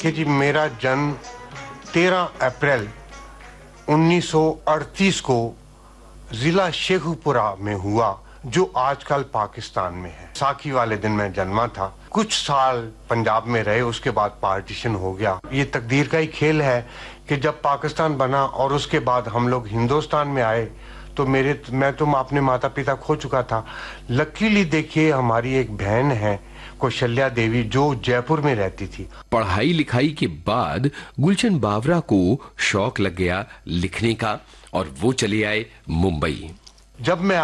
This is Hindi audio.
देखिए जी, मेरा जन्म 13 अप्रैल 1938 को जिला शेखुपुरा में हुआ, जो आजकल पाकिस्तान में है। साकी वाले दिन मैं जन्मा था। कुछ साल पंजाब में रहे, उसके बाद पार्टीशन हो गया। ये तकदीर का ही खेल है कि जब पाकिस्तान बना और उसके बाद हम लोग हिंदुस्तान में आए तो मैं तो अपने माता पिता खो चुका था। लकीली देखिए, हमारी एक बहन है कौशल्या देवी, जो जयपुर में रहती थी। पढ़ाई लिखाई के बाद गुलशन बावरा को शौक लग गया लिखने का और वो चले आए मुंबई। जब मैं